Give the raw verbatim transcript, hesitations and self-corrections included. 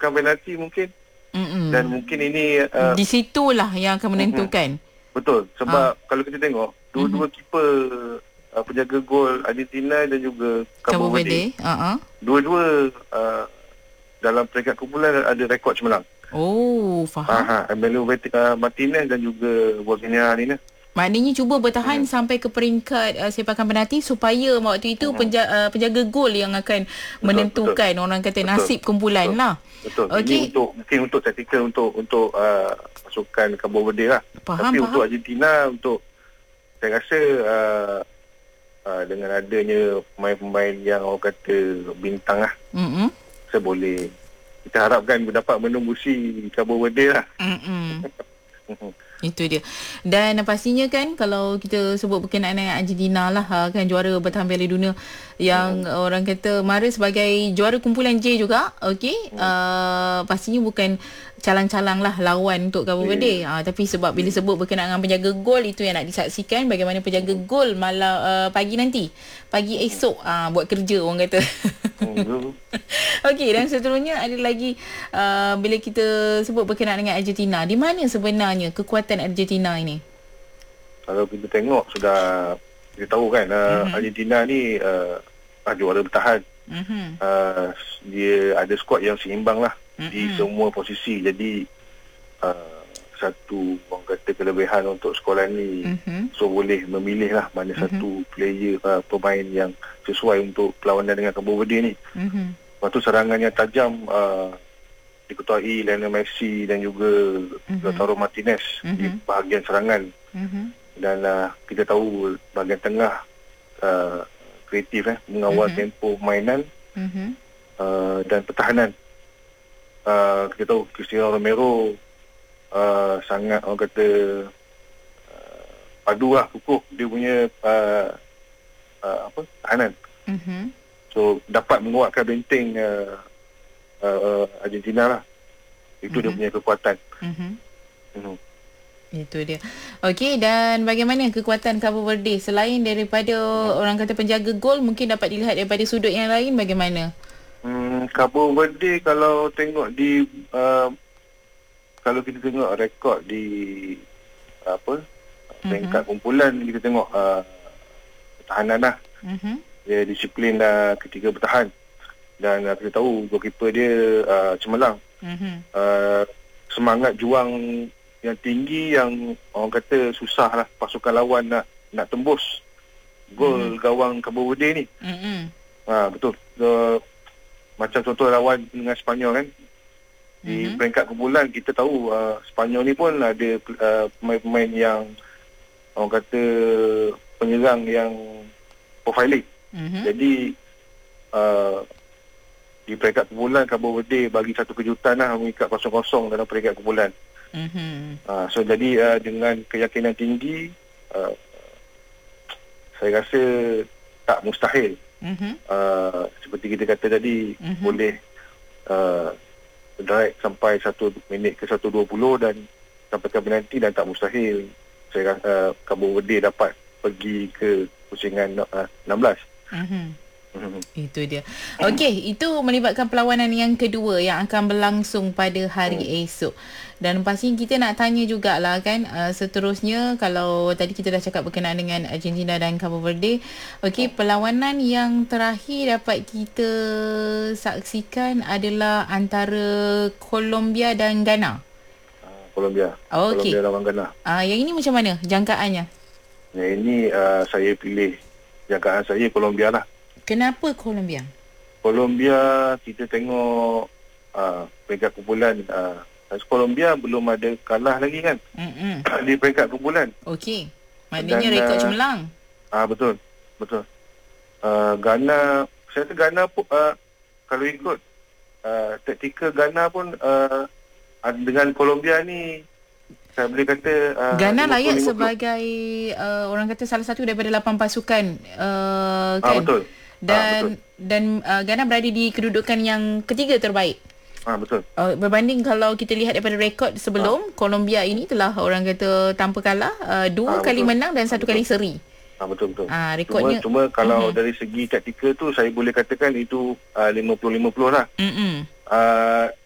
sepakan penalti mungkin. Mm-mm. Dan mungkin ini uh, di situlah yang akan menentukan. Mm-hmm. Betul. Sebab ha. kalau kita tengok dua-dua mm-hmm. keeper uh, penjaga gol Argentina dan juga Cabo Verde, uh-huh. dua-dua uh, dalam peringkat kumpulan ada rekod cemerlang. Oh, faham. Aha, Emilio uh, Martinez dan juga Borginha ni. Maknanya cuba bertahan hmm. sampai ke peringkat uh, sepakan penalti supaya waktu itu hmm. penjaga, uh, penjaga gol yang akan betul, menentukan betul. orang kata betul, nasib kumpulan betul, lah. Betul. Okay. Ini untuk mungkin untuk taktikal untuk untuk uh, pasukan Cabo Verde lah. Faham, Tapi faham. untuk Argentina, untuk saya rasa uh, uh, dengan adanya pemain-pemain yang orang kata bintang lah, mm-hmm. saya boleh kita harapkan dapat menembusi Cabo Verde lah. Itu dia. Dan pastinya kan kalau kita sebut berkenaan dengan Argentina lah kan, juara bertahan Piala Dunia yang hmm. orang kata mara sebagai juara kumpulan J juga. Okey, hmm. uh, pastinya bukan calang-calang lah lawan untuk Cabo Verde. Yeah. Uh, tapi sebab bila sebut berkenaan dengan penjaga gol, itu yang nak disaksikan bagaimana penjaga hmm. gol malam uh, pagi nanti, pagi esok uh, buat kerja orang kata. Hmm. Okey, dan seterusnya ada lagi uh, bila kita sebut berkenaan dengan Argentina, di mana sebenarnya kekuatan Argentina ini? Kalau kita tengok sudah kita tahu kan uh, mm-hmm. Argentina ni uh, juara bertahan. Mm-hmm. Uh, dia ada skuad yang seimbang lah mm-hmm. di semua posisi. Jadi uh, satu orang kata kelebihan untuk sekolah ni, mm-hmm. so boleh memilih lah mana mm-hmm. satu player uh, pemain yang sesuai untuk perlawanan dengan Cabo Verde ni. Mm-hmm. Lepas tu serangannya tajam, uh, diketuai Lionel Messi dan juga mm-hmm. Lautaro Martinez mm-hmm. di bahagian serangan. Mm-hmm. Dan uh, kita tahu bahagian tengah uh, kreatif eh mengawal mm-hmm. tempo permainan mm-hmm. uh, dan pertahanan. Uh, kita tahu Cristiano Romero uh, sangat orang kata uh, padu lah, kukuh dia punya uh, uh, apa pertahanan. Mm-hmm. So dapat menguatkan benteng uh, uh, uh, Argentina lah. Itu mm-hmm. dia punya kekuatan. Mm-hmm. Mm-hmm. Itu dia. Okey, dan bagaimana kekuatan Cabo Verde selain daripada hmm. orang kata penjaga gol, mungkin dapat dilihat daripada sudut yang lain bagaimana? Hmm, Cabo Verde kalau tengok di uh, kalau kita tengok rekod di apa peringkat mm-hmm. kumpulan, kita tengok uh, pertahanan lah. Mm-hmm. Dia disiplin uh, ketika bertahan. Dan uh, kita tahu goalkeeper dia uh, cemerlang. Mm-hmm. Uh, semangat juang yang tinggi, yang orang kata susah lah pasukan lawan nak nak tembus gol mm-hmm. gawang Cabo Verde ni. Mm-hmm. Ha, betul. Uh, macam contoh lawan dengan Sepanyol kan. Di mm-hmm. peringkat kumpulan kita tahu uh, Sepanyol ni pun ada uh, pemain-pemain yang orang kata penyerang yang profiling. Mm-hmm. Jadi uh, di peringkat kumpulan Cabo Verde bagi satu kejutan lah, mengikat kosong-kosong dalam peringkat kumpulan. Mm-hmm. Uh, so jadi uh, dengan keyakinan tinggi, uh, saya rasa tak mustahil. Mm-hmm. Uh, seperti kita kata tadi, mm-hmm. boleh uh, direct sampai satu minit ke satu dua puluh dan sampai ke penalti, dan tak mustahil saya rasa uh, Cabo Verde dapat pergi ke pusingan uh, enam belas. Mm-hmm. Itu dia. Okey, itu melibatkan perlawanan yang kedua yang akan berlangsung pada hari hmm. esok. Dan pasti kita nak tanya jugalah kan, uh, seterusnya kalau tadi kita dah cakap berkenaan dengan Argentina dan Cabo Verde. Okey, perlawanan yang terakhir dapat kita saksikan adalah antara Colombia dan Ghana. Uh, Colombia. Oh, okay. Colombia lawan Ghana. Uh, yang ini macam mana jangkaannya? Yang ini uh, saya pilih jangkaan saya Colombia lah. Kenapa Colombia? Colombia kita tengok uh, peringkat kumpulan, uh, Colombia belum ada kalah lagi kan. Mm-mm. Di peringkat kumpulan. Okey. Maknanya dan, rekod uh, cemerlang. Ah betul. Betul. Uh, Ghana, saya rasa Ghana pun uh, kalau ikut uh, taktikal Ghana pun uh, dengan Colombia ni saya boleh kata uh, Ghana layak sebagai uh, orang kata salah satu daripada lapan pasukan uh, kan. Ah betul. Dan ah, betul. dan uh, Ghana berada di kedudukan yang ketiga terbaik. Ah betul. Uh, berbanding kalau kita lihat daripada rekod sebelum, ah. Colombia ini telah orang kata tanpa kalah, uh, dua ah, kali betul. menang dan satu ah, kali seri. Ah betul betul. Ah rekodnya cuma, cuma kalau uh-huh. dari segi taktikal tu saya boleh katakan itu uh, lima puluh lima puluh lah. Hmm. Uh,